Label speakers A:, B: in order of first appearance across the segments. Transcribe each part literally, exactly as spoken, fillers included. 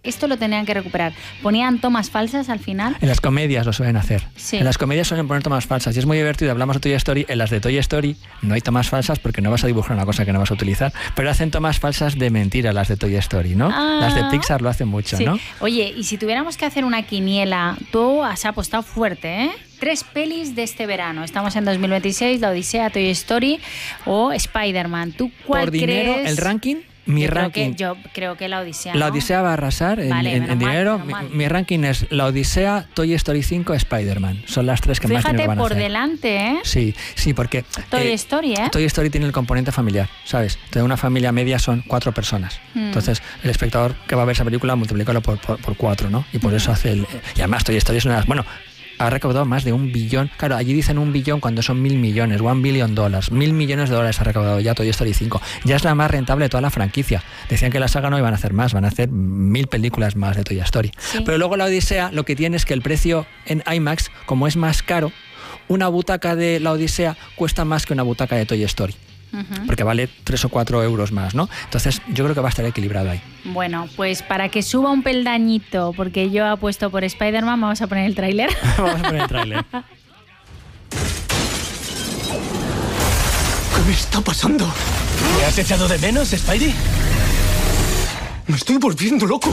A: esto lo tenían que recuperar. ¿Ponían tomas falsas al final?
B: En las comedias lo suelen hacer.
A: Sí.
B: En las comedias suelen poner tomas falsas y es muy divertido. Hablamos de Toy Story. En las de Toy Story no hay tomas falsas porque no vas a dibujar una cosa que no vas a utilizar, pero hacen tomas falsas de mentira las de Toy Story, ¿no?
A: Ah,
B: las de Pixar lo hacen mucho,
A: sí.
B: ¿no?
A: Oye, y si tuviéramos que hacer una quiniela, tú has apostado fuerte, ¿eh? Tres pelis de este verano. Estamos en dos mil veintiséis, La Odisea, Toy Story o Spider-Man. ¿Tú cuál
B: Por dinero,
A: crees?
B: el ranking, mi
A: yo
B: ranking.
A: Creo que, yo creo que La Odisea,
B: La
A: ¿no?
B: Odisea va a arrasar en,
A: Vale,
B: en-
A: menos
B: en
A: mal,
B: dinero.
A: menos mal.
B: Mi, mi ranking es La Odisea, Toy Story cinco, Spider-Man. Son las tres que más
A: Fíjate
B: dinero van a
A: por
B: hacer.
A: delante, ¿eh?
B: Sí, sí, porque
A: Toy
B: eh,
A: Story, ¿eh?
B: Toy Story tiene el componente familiar, ¿sabes? Entonces, una familia media son cuatro personas.
A: Mm.
B: Entonces, el espectador que va a ver esa película, multiplícalo por, por, por cuatro, ¿no? Y por eso hace el... Y además, Toy Story es una de las... Bueno, ha recaudado más de un billón. Claro, allí dicen un billón cuando son mil millones, one billion dólares. Mil millones de dólares ha recaudado ya Toy Story cinco. Ya es la más rentable de toda la franquicia. Decían que la saga no iban a hacer más, van a hacer mil películas más de Toy Story.
A: Sí.
B: Pero luego la Odisea lo que tiene es que el precio en IMAX, como es más caro, una butaca de la Odisea cuesta más que una butaca de Toy Story.
A: Ujú.
B: Porque vale tres o cuatro euros más, ¿no? Entonces yo creo que va a estar equilibrado ahí.
A: Bueno, pues para que suba un peldañito, porque yo apuesto por Spider-Man, vamos a poner el tráiler.
B: Vamos a poner el tráiler.
C: ¿Qué me está pasando?
D: ¿Me has echado de menos, Spidey?
C: Me estoy volviendo loco.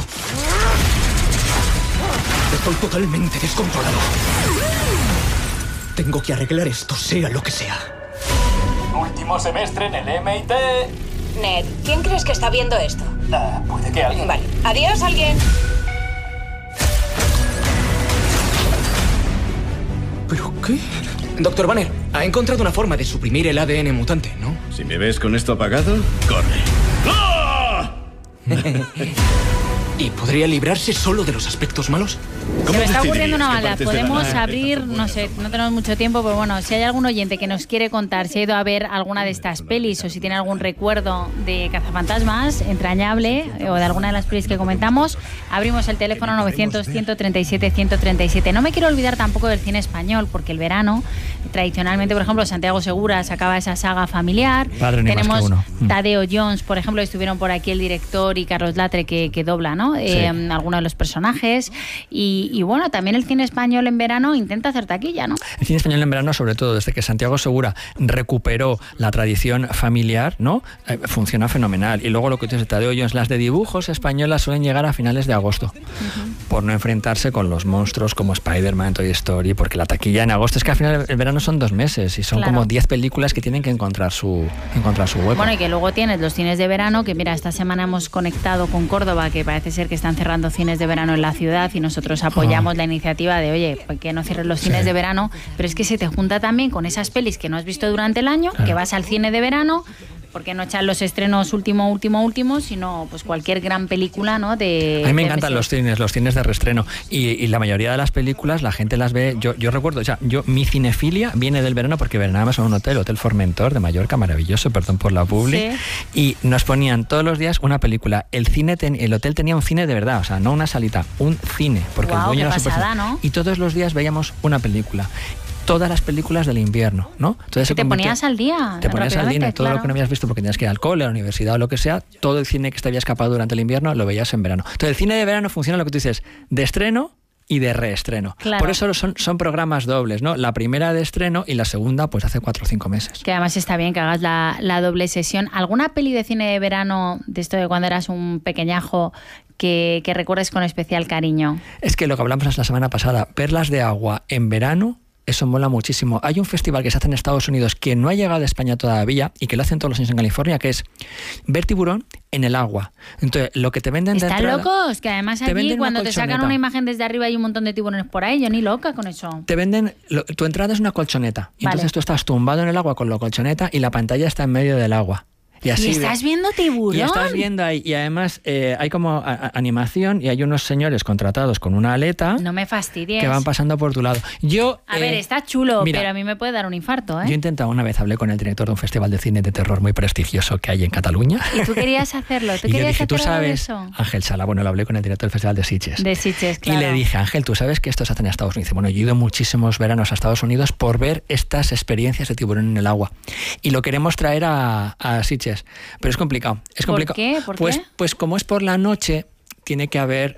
C: Estoy totalmente descontrolado. Tengo que arreglar esto, sea lo que sea.
D: Último semestre en el M I T.
E: Ned, ¿quién crees que está viendo esto?
D: Ah, puede que alguien.
E: Vale. Adiós, alguien.
C: ¿Pero qué? Doctor Banner, ha encontrado una forma de suprimir el A D N mutante, ¿no?
F: Si me ves con esto apagado, corre. ¡Ah!
C: ¿Y podría librarse solo de los aspectos malos?
A: Se me está ocurriendo
F: decidirías
A: una
F: qué
A: maldad.
F: partes de la
A: Podemos
F: nave
A: abrir,
F: están
A: no sé,
F: buenas o
A: no tenemos mucho tiempo, pero bueno, si hay algún oyente que nos quiere contar si ha ido a ver alguna de estas pelis o si tiene algún recuerdo de Cazafantasmas entrañable eh, o de alguna de las pelis que comentamos, abrimos el teléfono novecientos, ciento treinta y siete, ciento treinta y siete. No me quiero olvidar tampoco del cine español, porque el verano, tradicionalmente, por ejemplo, Santiago Segura sacaba esa saga familiar.
B: Padre ni más
A: Tenemos
B: que uno. Mm.
A: Tadeo Jones, por ejemplo, estuvieron por aquí el director y Carlos Latre que, que dobla, ¿no? Eh, algunos de los personajes. Y, y bueno, también el cine español en verano intenta hacer taquilla, ¿no?
B: El cine español en verano, sobre todo desde que Santiago Segura recuperó la tradición familiar, ¿no? Eh, funciona fenomenal. Y luego lo que tú dices, Tadeo Jones, las de dibujos españolas suelen llegar a finales de agosto, uh-huh. por no enfrentarse con los monstruos como Spider-Man, Toy Story, porque la taquilla en agosto es que al final el verano son dos meses y son
A: Claro.
B: como diez películas que tienen que encontrar su, encontrar su hueco.
A: Bueno, y que luego tienes los cines de verano, que mira, esta semana hemos conectado con Córdoba, que parece ser que están cerrando cines de verano en la ciudad y nosotros apoyamos
B: Oh.
A: la iniciativa de, oye, pues que no cierres los cines
B: Sí.
A: de verano, pero es que se te junta también con esas pelis que no has visto durante el año,
B: Claro.
A: que vas al cine de verano, porque no echan los estrenos último, último, último, sino pues cualquier gran película, ¿no? De,
B: A mí me
A: de
B: encantan
A: meses.
B: los cines, los cines de reestreno. Y, y la mayoría de las películas la gente las ve. Yo, yo recuerdo, o sea, yo, mi cinefilia viene del verano porque verábamos en un hotel, Hotel Formentor de Mallorca, maravilloso, perdón por la publi.
A: Sí.
B: Y nos ponían todos los días una película. El cine ten- el hotel tenía un cine de verdad, o sea, no una salita, un cine. Porque
A: Guau,
B: el dueño
A: qué
B: era súper-
A: pasada, ¿no?
B: Y todos los días veíamos una película. Todas las películas del invierno, ¿no? Entonces se
A: Te
B: convirtió-
A: ponías al día.
B: Te ponías al
A: rápidamente,
B: día, todo
A: claro.
B: lo que no habías visto porque tenías que ir al cole, a la universidad o lo que sea, todo el cine que te había escapado durante el invierno lo veías en verano. Entonces el cine de verano funciona lo que tú dices, de estreno y de reestreno.
A: Claro.
B: Por eso son, son programas dobles, ¿no? La primera de estreno y la segunda pues hace cuatro o cinco meses.
A: Que además está bien que hagas la, la doble sesión. ¿Alguna peli de cine de verano, de esto de cuando eras un pequeñajo, que, que recuerdes con especial cariño?
B: Es que lo que hablamos la semana pasada, perlas de agua en verano, eso mola muchísimo. Hay un festival que se hace en Estados Unidos que no ha llegado a España todavía y que lo hacen todos los años en California, que es ver tiburón en el agua. Entonces, lo que te venden de
A: ¿Están
B: entrada...
A: locos? Que además
B: te
A: allí
B: venden una
A: cuando te sacan
B: colchoneta.
A: una imagen desde arriba hay un montón de tiburones por ahí. Yo ni loca con eso.
B: Te venden, lo- tu entrada es una colchoneta. Y
A: Vale.
B: entonces tú estás tumbado en el agua con la colchoneta y la pantalla está en medio del agua. Y así
A: ¿Y estás
B: de-
A: viendo tiburón?
B: Y estás viendo ahí. Y además eh, hay como a- a- animación y hay unos señores contratados con una aleta
A: No me fastidies.
B: que van pasando por tu lado. Yo,
A: A
B: eh,
A: ver, está chulo,
B: mira,
A: pero a mí me puede dar un infarto, ¿eh?
B: Yo he intentado una vez, hablé con el director de un festival de cine de terror muy prestigioso que hay en Cataluña.
A: Y tú querías hacerlo, tú
B: Y yo
A: querías
B: dije, tú
A: hacer algo de
B: sabes,
A: eso.
B: Ángel Sala, bueno, lo hablé con el director del Festival de Sitges.
A: De Sitges, claro.
B: Y le dije, Ángel, tú sabes que esto se hace en Estados Unidos. Dice, bueno, yo he ido muchísimos veranos a Estados Unidos por ver estas experiencias de tiburón en el agua. Y lo queremos traer a, a Sitges. Pero es complicado. Es
A: ¿Por
B: complicado.
A: qué? ¿Por
B: pues,
A: qué?
B: pues como es por la noche, tiene que haber